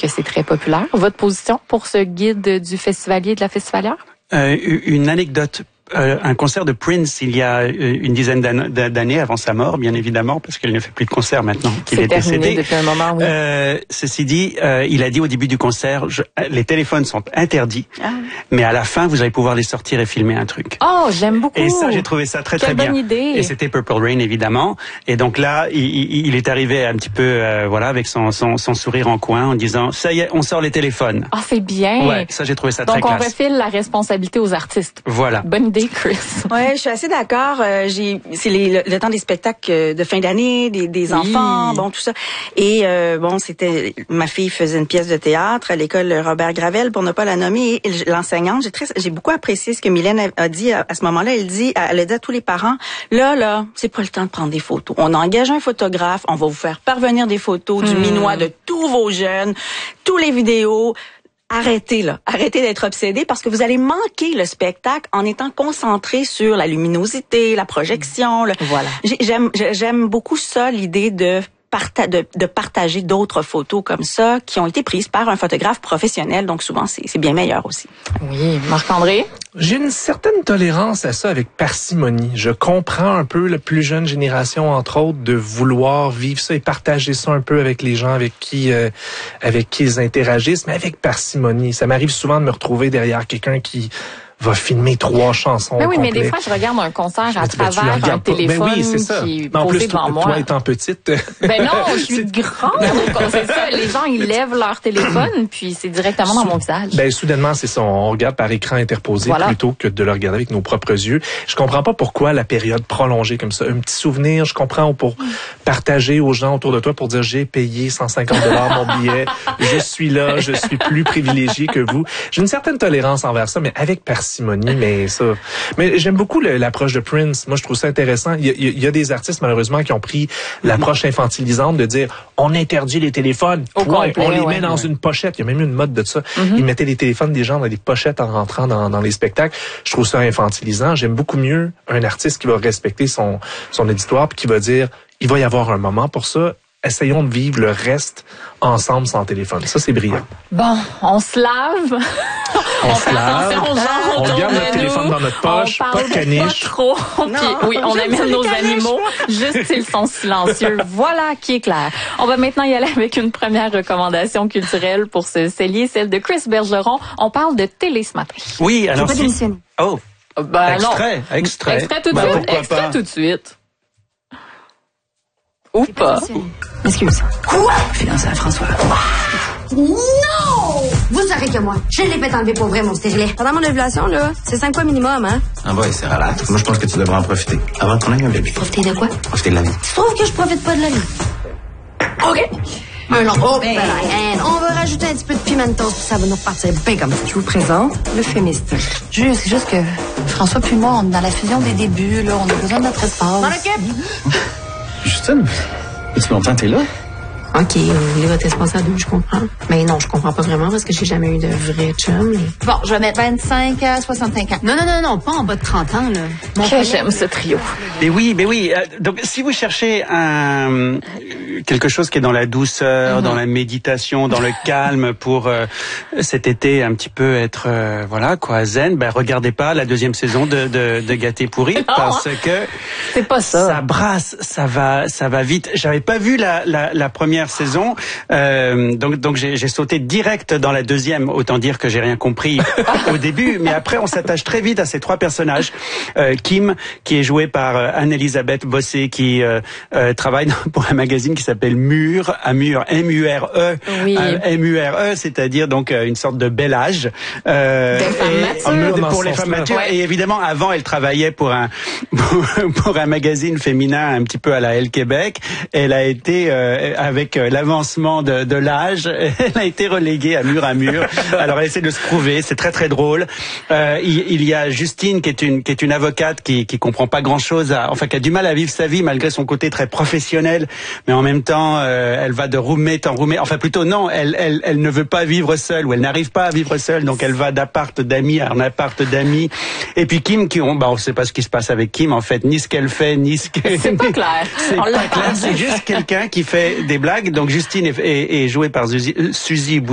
que c'est très populaire. Votre position pour ce guide du festivalier et de la festivalière? Une anecdote. Un concert de Prince il y a une dizaine d'années avant sa mort, bien évidemment, parce qu'il ne fait plus de concerts maintenant qu'il est décédé. Depuis un moment, oui. Ceci dit, il a dit au début du concert, les téléphones sont interdits, mais à la fin, vous allez pouvoir les sortir et filmer un truc. Oh, j'aime beaucoup. Et ça, j'ai trouvé ça très bien. Bonne idée. Et c'était Purple Rain, évidemment. Et donc là, il est arrivé un petit peu, voilà, avec son sourire en coin, en disant, ça y est, on sort les téléphones. Ah, c'est bien. Ouais, ça, j'ai trouvé ça très classe. Donc, on refile la responsabilité aux artistes. Voilà. Bonne idée, Chris. Ouais, je suis assez d'accord. C'est le temps des spectacles de fin d'année, des enfants, bon, tout ça. Et bon, c'était ma fille faisait une pièce de théâtre à l'école Robert Gravel, pour ne pas la nommer. Et l'enseignante, j'ai beaucoup apprécié ce que Mylène a dit à ce moment-là. Elle a dit à tous les parents, là, c'est pas le temps de prendre des photos. On engage un photographe, on va vous faire parvenir des photos du minois de tous vos jeunes, tous les vidéos. Arrêtez d'être obsédés parce que vous allez manquer le spectacle en étant concentré sur la luminosité, la projection. Voilà. J'aime beaucoup ça, l'idée de partager d'autres photos comme ça qui ont été prises par un photographe professionnel. Donc souvent, c'est bien meilleur aussi. Oui. Marc-André? J'ai une certaine tolérance à ça avec parcimonie. Je comprends un peu la plus jeune génération, entre autres, de vouloir vivre ça et partager ça un peu avec les gens avec qui ils interagissent, mais avec parcimonie. Ça m'arrive souvent de me retrouver derrière quelqu'un qui va filmer 3 chansons. Ben oui, mais des fois, je regarde un concert à travers un téléphone qui est posé devant moi. Toi étant petite. Ben non, je suis grande. C'est ça. Les gens, ils lèvent leur téléphone, puis c'est directement dans mon visage. Ben, soudainement, c'est ça. On regarde par écran interposé plutôt que de le regarder avec nos propres yeux. Je comprends pas pourquoi la période prolongée comme ça. Un petit souvenir, je comprends, pour partager aux gens autour de toi, pour dire j'ai payé 150 $ mon billet. Je suis là, je suis plus privilégié que vous. J'ai une certaine tolérance envers ça, mais avec parcimonie, mais j'aime beaucoup l'approche de Prince. Moi, je trouve ça intéressant. Il y a des artistes, malheureusement, qui ont pris l'approche infantilisante de dire, on interdit les téléphones. On les met dans une pochette. Il y a même eu une mode de ça. Ils mettaient les téléphones des gens dans des pochettes en rentrant dans les spectacles. Je trouve ça infantilisant. J'aime beaucoup mieux un artiste qui va respecter son auditoire puis qui va dire, il va y avoir un moment pour ça. Essayons de vivre le reste ensemble sans téléphone. Ça, c'est brillant. Bon, on se lave. On garde notre téléphone dans notre poche, pas de caniche. Pas trop. Oui, on amène nos animaux, juste s'ils sont silencieux. Voilà qui est clair. On va maintenant y aller avec une première recommandation culturelle pour ce cellier, celle de Chris Bergeron. On parle de télé ce matin. Oui, alors Oh, extrait tout de suite. Ou pas. Excuse. Quoi? Financé à François. Non! Vous savez que moi, je l'ai fait enlever pour vrai, mon stérilet. Pendant mon ovulation, là, c'est 5 fois minimum, hein? Ah ouais, c'est relax. Moi, je pense que tu devrais en profiter. Avant qu'on ait un bébé. Profiter de quoi? Profiter de la vie. Tu trouves que je profite pas de la vie? OK. Un autre. On va rajouter un petit peu de pimentos, puis ça va nous repartir bien comme ça. Je vous présente le fémiste. C'est juste que François puis moi, on est dans la fusion des débuts, là. On a besoin de notre espace. M'en occupe! Justine, depuis longtemps t'es là? OK, vous voulez votre espace à deux, je comprends. Mais non, je comprends pas vraiment parce que j'ai jamais eu de vrai chum. Bon, je vais mettre 25 à 65 ans. Non, pas en bas de 30 ans, là. J'aime ce trio. Mais oui. Donc, si vous cherchez quelque chose qui est dans la douceur, dans la méditation, dans le calme pour cet été un petit peu être zen, regardez pas la 2e saison de Gâté Pourri parce que c'est pas ça. Ça brasse, ça va vite. J'avais pas vu la première saison, donc j'ai sauté direct dans la 2e. Autant dire que j'ai rien compris au début, mais après on s'attache très vite à ces 3 personnages. Kim, qui est joué par Anne-Elisabeth Bossé, qui travaille pour un magazine qui s'appelle Mur, M-U-R-E, M-U-R-E, c'est-à-dire donc une sorte de bel âge pour les femmes matures. Et évidemment, avant, elle travaillait pour un magazine féminin un petit peu à la Elle Québec. Elle a été avec l'avancement de l'âge, elle a été reléguée à Mur. Alors elle essaie de se prouver, c'est très très drôle. Il y a Justine qui est une avocate qui comprend pas grand-chose, qui a du mal à vivre sa vie malgré son côté très professionnel, mais en même temps elle va de roommate en roommate. Enfin plutôt non, elle ne veut pas vivre seule, ou elle n'arrive pas à vivre seule, donc elle va d'appart d'amis en appart d'amis. Et puis Kim, on sait pas ce qui se passe avec Kim en fait, ni ce qu'elle fait, ni ce que c'est pas clair. C'est pas clair, c'est juste quelqu'un qui fait des blagues. Donc Justine est jouée par Suzy